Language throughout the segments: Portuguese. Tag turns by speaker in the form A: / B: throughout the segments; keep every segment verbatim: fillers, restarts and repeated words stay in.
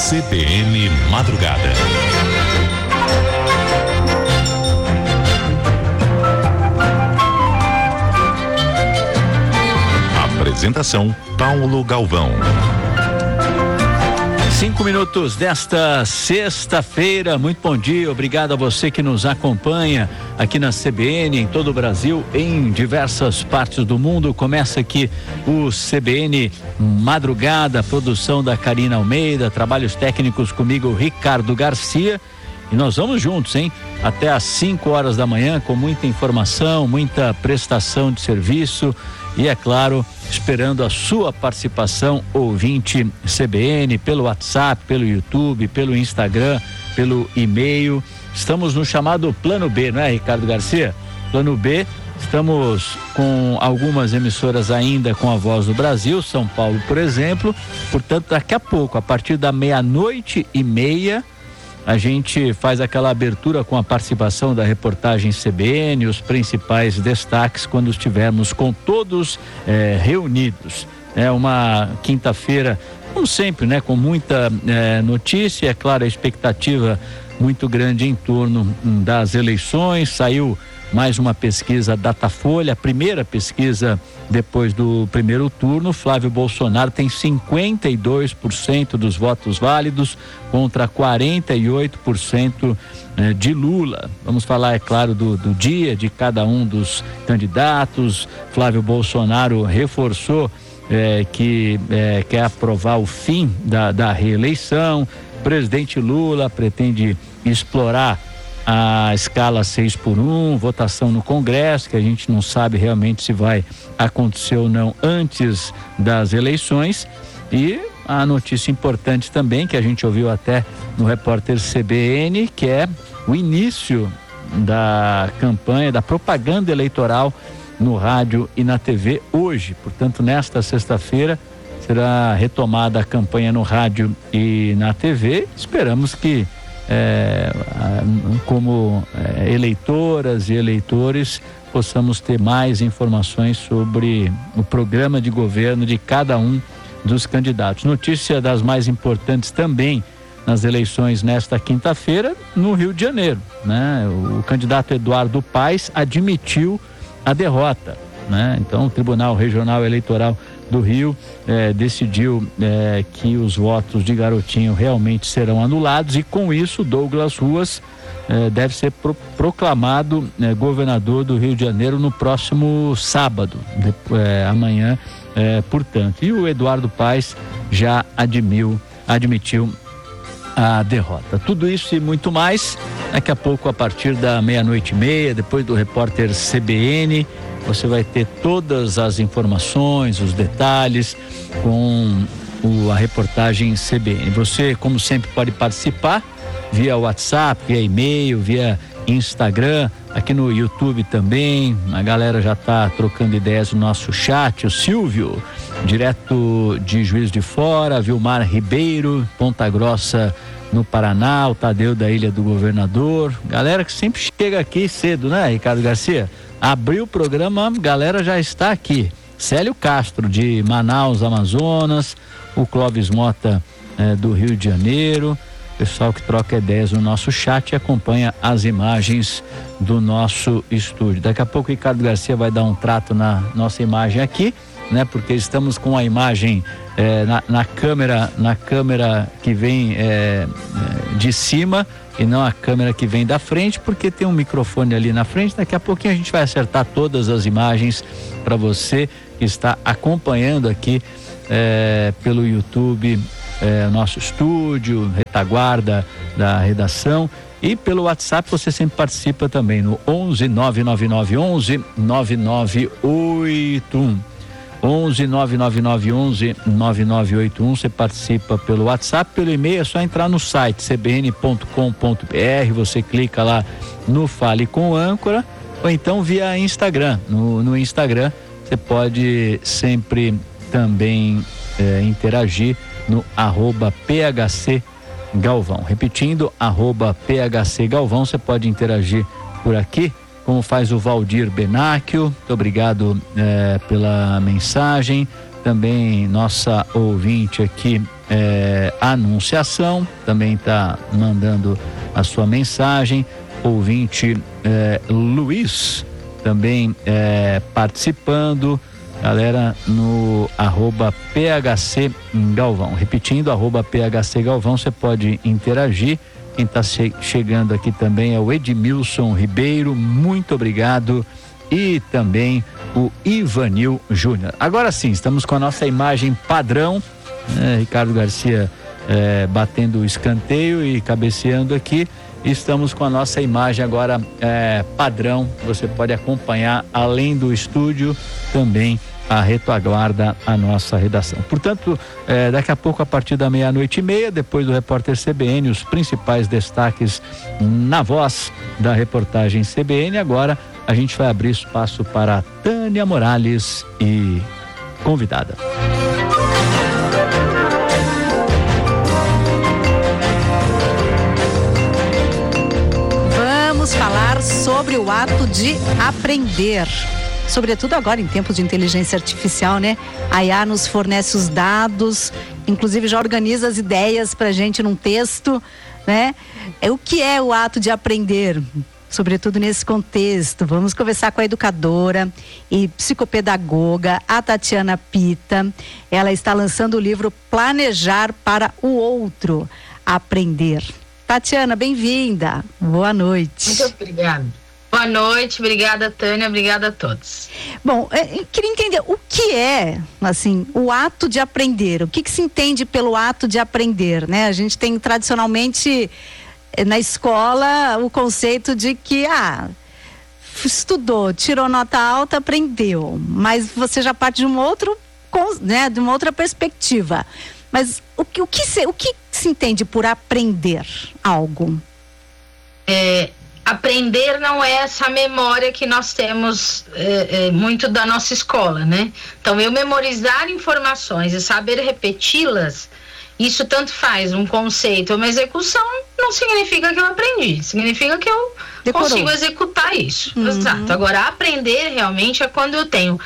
A: C B N Madrugada. Apresentação Paulo Galvão.
B: Cinco minutos desta sexta-feira, muito bom dia, obrigado a você que nos acompanha aqui na C B N, em todo o Brasil, em diversas partes do mundo. Começa aqui o C B N Madrugada, produção da Karina Almeida, trabalhos técnicos comigo, Ricardo Garcia, e nós vamos juntos, hein? Até às cinco horas da manhã, com muita informação, muita prestação de serviço e, é claro, esperando a sua participação, ouvinte C B N, pelo WhatsApp, pelo YouTube, pelo Instagram, pelo e-mail. Estamos no chamado Plano B, não é, Ricardo Garcia? Plano B, estamos com algumas emissoras ainda com a Voz do Brasil, São Paulo, por exemplo. Portanto, daqui a pouco, a partir da meia-noite e meia, a gente faz aquela abertura com a participação da reportagem C B N, os principais destaques quando estivermos com todos eh, reunidos. É uma quinta-feira, como sempre, né, com muita eh, notícia, é claro, a expectativa muito grande em torno hum, das eleições. Saiu mais uma pesquisa Datafolha, a primeira pesquisa depois do primeiro turno. Flávio Bolsonaro tem cinquenta e dois por cento dos votos válidos contra quarenta e oito por cento de Lula. Vamos falar, é claro, do, do dia de cada um dos candidatos. Flávio Bolsonaro reforçou eh, que eh, quer aprovar o fim da, da reeleição. Presidente Lula pretende explorar a escala seis por um, votação no Congresso, que a gente não sabe realmente se vai acontecer ou não antes das eleições. E a notícia importante também, que a gente ouviu até no repórter C B N, que é o início da campanha, da propaganda eleitoral no rádio e na T V hoje. Portanto, nesta sexta-feira será retomada a campanha no rádio e na T V. Esperamos que É, como é, eleitoras e eleitores possamos ter mais informações sobre o programa de governo de cada um dos candidatos. Notícia das mais importantes também nas eleições nesta quinta-feira no Rio de Janeiro, né? O, o candidato Eduardo Paes admitiu a derrota, né? Então o Tribunal Regional Eleitoral do Rio eh, decidiu eh, que os votos de Garotinho realmente serão anulados, e com isso Douglas Ruas eh, deve ser pro, proclamado eh, governador do Rio de Janeiro no próximo sábado, de, eh, amanhã, eh, portanto. E o Eduardo Paes já admitiu, admitiu a derrota. Tudo isso e muito mais daqui a pouco, a partir da meia-noite e meia, depois do repórter C B N. Você vai ter todas as informações, os detalhes com o, a reportagem C B N. Você, como sempre, pode participar via WhatsApp, via e-mail, via Instagram, aqui no YouTube também. A galera já está trocando ideias no nosso chat. O Silvio, direto de Juiz de Fora, Vilmar Ribeiro, Ponta Grossa, no Paraná, o Tadeu da Ilha do Governador. Galera que sempre chega aqui cedo, né, Ricardo Garcia? Abriu o programa, galera já está aqui. Célio Castro, de Manaus, Amazonas, o Clóvis Mota, eh, do Rio de Janeiro, pessoal que troca ideias no nosso chat e acompanha as imagens do nosso estúdio. Daqui a pouco o Ricardo Garcia vai dar um trato na nossa imagem aqui, né? Porque estamos com a imagem eh, na, na câmera, na câmera que vem eh, de cima, e não a câmera que vem da frente, porque tem um microfone ali na frente. Daqui a pouquinho a gente vai acertar todas as imagens para você que está acompanhando aqui eh, pelo YouTube, eh, nosso estúdio, retaguarda da redação, e pelo WhatsApp você sempre participa também no onze nove nove nove onze nove nove oito um. onze nove nove nove onze nove nove oito um. Você participa pelo WhatsApp, pelo e-mail é só entrar no site c b n ponto com ponto b r, você clica lá no Fale com Âncora, ou então via Instagram. No, no Instagram você pode sempre também é, interagir no arroba phc Galvão. Repetindo, arroba phc Galvão, você pode interagir por aqui, como faz o Valdir Benáquio. Muito obrigado é, pela mensagem. Também nossa ouvinte aqui, é, Anunciação também está mandando a sua mensagem. Ouvinte é, Luiz também é, participando. Galera no arroba P H C Galvão. Repetindo, arroba P H C Galvão, você pode interagir. Quem está che- chegando aqui também é o Edmilson Ribeiro, muito obrigado. E também o Ivanil Júnior. Agora sim, estamos com a nossa imagem padrão, né? Ricardo Garcia é, batendo o escanteio e cabeceando aqui. Estamos com a nossa imagem agora é, padrão. Você pode acompanhar, além do estúdio, também a retaguarda, a nossa redação. Portanto, é, daqui a pouco, a partir da meia-noite e meia, depois do repórter C B N, os principais destaques na voz da reportagem C B N. Agora a gente vai abrir espaço para Tânia Morales e convidada.
C: Vamos falar sobre o ato de aprender. Sobretudo agora em tempos de inteligência artificial, né? A I A nos fornece os dados, inclusive já organiza as ideias pra gente num texto, né? É, o que é o ato de aprender? Sobretudo nesse contexto. Vamos conversar com a educadora e psicopedagoga, a Tatiana Pita. Ela está lançando o livro Planejar para o Outro, Aprender. Tatiana, bem-vinda. Boa noite.
D: Muito obrigada. Boa noite, obrigada, Tânia, obrigada a todos.
C: Bom, eu queria entender o que é, assim, o ato de aprender. O que, que se entende pelo ato de aprender, né? A gente tem tradicionalmente na escola o conceito de que, ah, estudou, tirou nota alta, aprendeu. Mas você já parte de um outro, né, de uma outra perspectiva. Mas o que, o que, se, o que se entende por aprender algo?
D: É... Aprender não é essa memória que nós temos é, é, muito da nossa escola, né? Então, eu memorizar informações e saber repeti-las, isso tanto faz um conceito ou uma execução, não significa que eu aprendi, significa que eu Decorou. consigo executar isso. Uhum. Exato. Agora, aprender realmente é quando eu tenho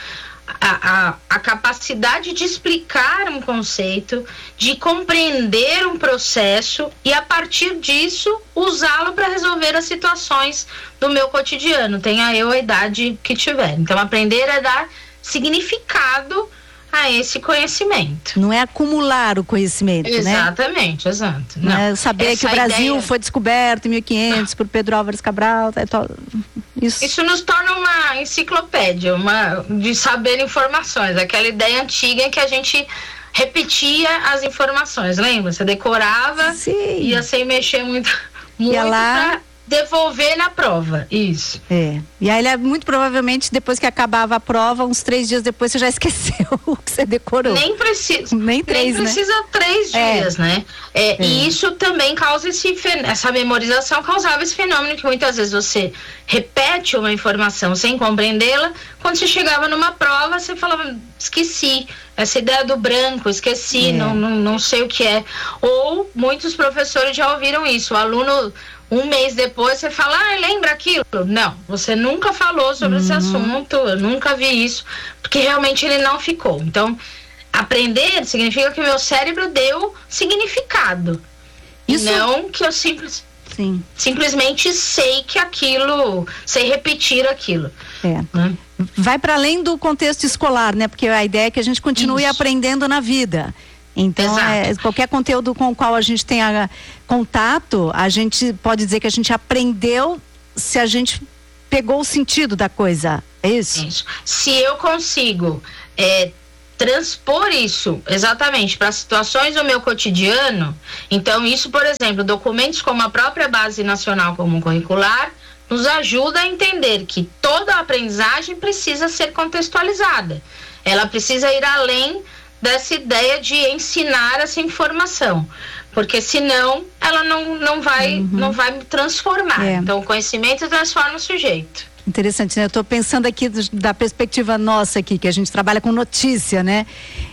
D: A, a, a capacidade de explicar um conceito, de compreender um processo e a partir disso usá-lo para resolver as situações do meu cotidiano, tenha eu a idade que tiver. Então aprender é dar significado a esse conhecimento.
C: Não é acumular o conhecimento,
D: Exatamente,
C: né?
D: exato.
C: Não. É saber Essa que o Brasil ideia... foi descoberto em mil e quinhentos por Pedro Álvares Cabral. Tá, tá, isso.
D: isso nos torna uma enciclopédia, uma, de saber informações. Aquela ideia antiga que a gente repetia as informações, lembra? Você decorava,
C: Sim.
D: ia sem mexer muito, muito
C: ia lá...
D: pra devolver na prova, isso.
C: É, e aí muito provavelmente depois que acabava a prova, uns três dias depois você já esqueceu o que você decorou.
D: Nem precisa,
C: nem, três,
D: nem precisa
C: né?
D: três dias, é. né? É, é. E isso também causa esse, essa memorização causava esse fenômeno que muitas vezes você repete uma informação sem compreendê-la, quando você chegava numa prova, você falava, esqueci, essa ideia do branco, esqueci, é. não, não, não sei o que é. Ou muitos professores já ouviram isso, o aluno um mês depois você fala, ah, lembra aquilo? Não, você nunca falou sobre uhum. esse assunto, eu nunca vi isso, porque realmente ele não ficou. Então, aprender significa que o meu cérebro deu significado. Isso... E não que eu simples,
C: Sim.
D: simplesmente sei que aquilo, sei repetir aquilo.
C: É. Né? Vai para além do contexto escolar, né? Porque a ideia é que a gente continue Isso. aprendendo na vida. Então, é, qualquer conteúdo com o qual a gente tenha contato, a gente pode dizer que a gente aprendeu se a gente pegou o sentido da coisa. É isso?
D: Isso. Se eu consigo é, transpor isso exatamente para situações do meu cotidiano, então isso, por exemplo, documentos como a própria Base Nacional Comum Curricular nos ajuda a entender que toda a aprendizagem precisa ser contextualizada. Ela precisa ir além dessa ideia de ensinar essa informação, porque senão ela não, não, vai, uhum. não vai me transformar. É. Então o conhecimento transforma o sujeito.
C: Interessante, né? Eu estou pensando aqui do, da perspectiva nossa aqui, que a gente trabalha com notícia, né?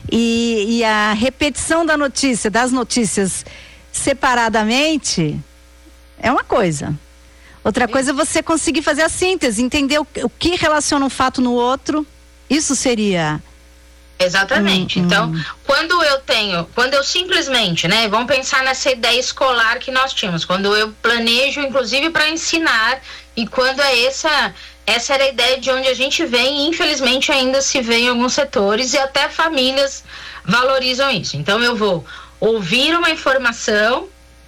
C: E, e a repetição da notícia, das notícias separadamente, é uma coisa. Outra coisa é você conseguir fazer a síntese, entender o, o que relaciona um fato no outro. Isso seria
D: Exatamente.
C: Hum,
D: então,
C: hum.
D: quando eu tenho, quando eu simplesmente, né, vamos pensar nessa ideia escolar que nós tínhamos, quando eu planejo, inclusive, para ensinar, e quando é essa, essa era a ideia de onde a gente vem, e infelizmente ainda se vê em alguns setores, e até famílias valorizam isso. Então, eu vou ouvir uma informação,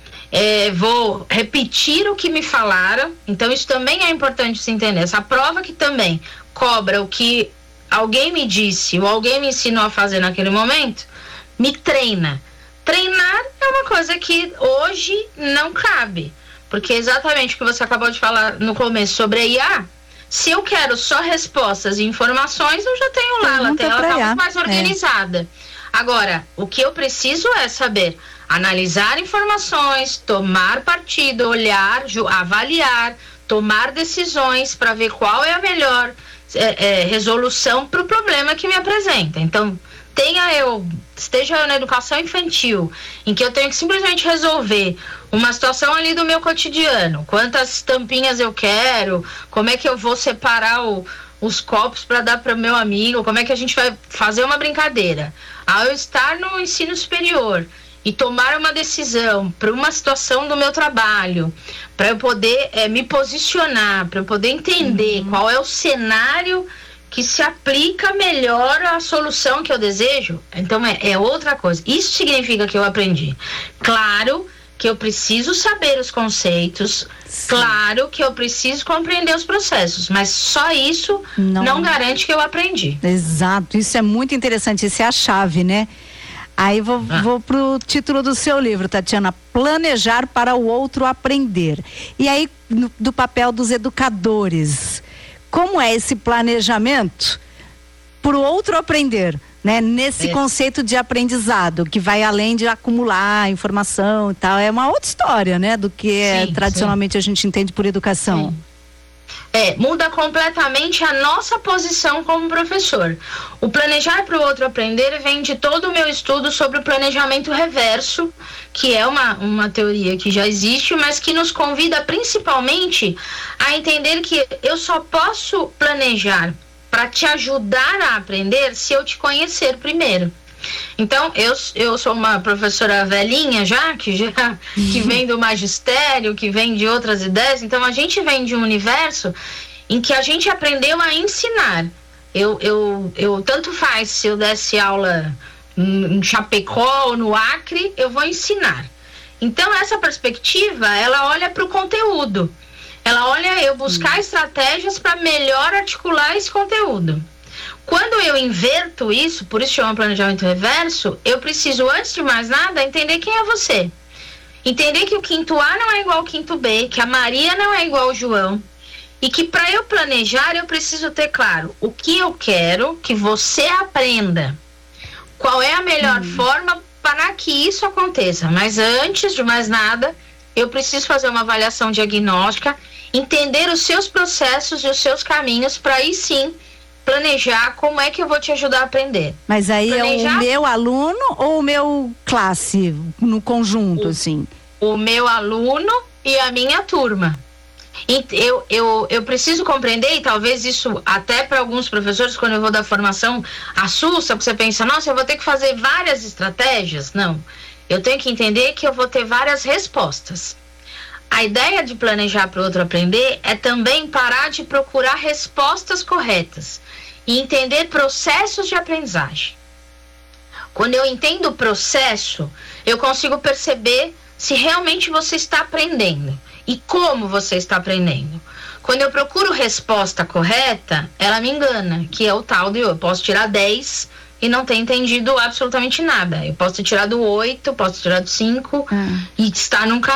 D: é, vou repetir o que me falaram, então isso também é importante se entender. Essa prova que também cobra o que alguém me disse ou alguém me ensinou a fazer naquele momento, me treina. Treinar é uma coisa que hoje não cabe, porque exatamente o que você acabou de falar no começo sobre a I A, se eu quero só respostas e informações, eu já tenho lá, ela, tem, ela tá muito mais organizada. É. Agora, o que eu preciso é saber analisar informações, tomar partido, olhar, avaliar, tomar decisões para ver qual é a melhor É, é, resolução para o problema que me apresenta. Então, tenha eu, esteja eu na educação infantil, em que eu tenho que simplesmente resolver uma situação ali do meu cotidiano, quantas tampinhas eu quero, como é que eu vou separar o, os copos para dar para o meu amigo, como é que a gente vai fazer uma brincadeira. Ao eu estar no ensino superior e tomar uma decisão para uma situação do meu trabalho, para eu poder é, me posicionar, para eu poder entender uhum. qual é o cenário que se aplica melhor à solução que eu desejo, então é, é outra coisa. Isso significa que eu aprendi. Claro que eu preciso saber os conceitos, Sim. claro que eu preciso compreender os processos, mas só isso não, não garante que eu aprendi.
C: Exato, isso é muito interessante, isso é a chave, né? Aí vou, ah. vou pro título do seu livro, Tatiana, Planejar para o Outro Aprender. E aí, no, do papel dos educadores, como é esse planejamento para o outro aprender, né? Nesse é. conceito de aprendizado, que vai além de acumular informação e tal, é uma outra história, né? Do que sim, é, tradicionalmente sim. a gente entende por educação. Sim.
D: É, muda completamente a nossa posição como professor. O planejar para o outro aprender vem de todo o meu estudo sobre o planejamento reverso, que é uma, uma teoria que já existe, mas que nos convida principalmente a entender que eu só posso planejar para te ajudar a aprender se eu te conhecer primeiro. Então, eu, eu sou uma professora velhinha já, que, já, que vem do magistério, que vem de outras ideias. Então, a gente vem de um universo em que a gente aprendeu a ensinar. Eu, eu, eu tanto faz se eu desse aula em Chapecó ou no Acre, eu vou ensinar. Então, essa perspectiva, ela olha para o conteúdo. Ela olha eu buscar hum. estratégias para melhor articular esse conteúdo. Quando eu inverto isso, por isso chama planejamento reverso, eu preciso, antes de mais nada, entender quem é você. Entender que o quinto A não é igual ao quinto B, que a Maria não é igual ao João. E que para eu planejar, eu preciso ter claro o que eu quero que você aprenda. Qual é a melhor hum. forma para que isso aconteça. Mas antes de mais nada, eu preciso fazer uma avaliação diagnóstica, entender os seus processos e os seus caminhos, para aí sim planejar como é que eu vou te ajudar a aprender.
C: Mas aí planejar... é o meu aluno ou o meu classe no conjunto,
D: o,
C: assim?
D: O meu aluno e a minha turma. Eu, eu, eu preciso compreender, e talvez isso até para alguns professores, quando eu vou dar formação, assusta, porque você pensa, nossa, eu vou ter que fazer várias estratégias. Não, eu tenho que entender que eu vou ter várias respostas. A ideia de planejar para o outro aprender é também parar de procurar respostas corretas e entender processos de aprendizagem. Quando eu entendo o processo, eu consigo perceber se realmente você está aprendendo e como você está aprendendo. Quando eu procuro resposta correta, ela me engana, que é o tal de eu posso tirar dez e não ter entendido absolutamente nada. Eu posso ter tirado oito, posso ter tirado cinco hum. e estar num caminho.